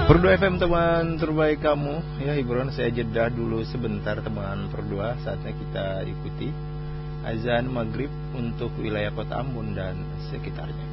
Berdua FM teman terbaik kamu. Ya hiburan saya jeda dulu sebentar teman berdua. Saatnya kita ikuti azan maghrib untuk wilayah kota Ambon dan sekitarnya.